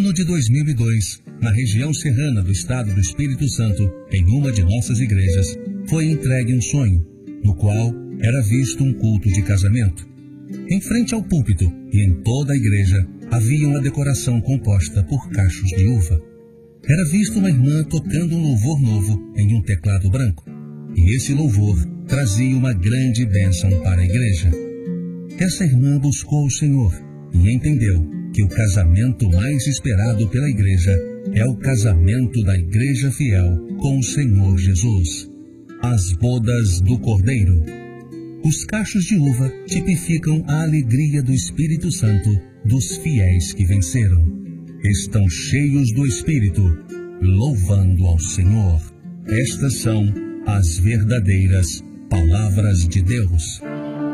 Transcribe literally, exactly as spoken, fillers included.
ano de dois mil e dois, na região serrana do estado do Espírito Santo, em uma de nossas igrejas, foi entregue um sonho, no qual era visto um culto de casamento. Em frente ao púlpito e em toda a igreja havia uma decoração composta por cachos de uva. Era visto uma irmã tocando um louvor novo em um teclado branco, e esse louvor trazia uma grande bênção para a igreja. Essa irmã buscou o Senhor e entendeu que o casamento mais esperado pela igreja é o casamento da igreja fiel com o Senhor Jesus. As bodas do Cordeiro. Os cachos de uva tipificam a alegria do Espírito Santo dos fiéis que venceram. Estão cheios do Espírito, louvando ao Senhor. Estas são as verdadeiras palavras de Deus.